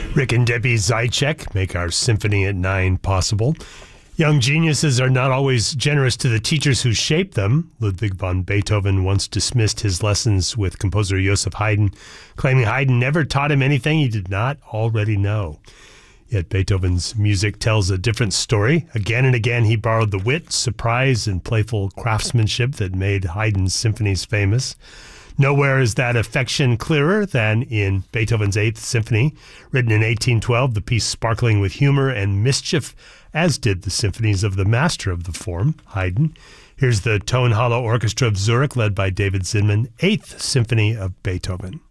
Rick and Debbie Zaitchik make our Symphony at 9 possible. Young geniuses are not always generous to the teachers who shape them. Ludwig van Beethoven once dismissed his lessons with composer Joseph Haydn, claiming Haydn never taught him anything he did not already know. Yet Beethoven's music tells a different story. Again and again, he borrowed the wit, surprise, and playful craftsmanship that made Haydn's symphonies famous. Nowhere is that affection clearer than in Beethoven's 8th Symphony. Written in 1812, the piece sparkling with humor and mischief, as did the symphonies of the master of the form, Haydn. Here's the Tonhalle Orchestra of Zurich, led by David Zinman, 8th Symphony of Beethoven.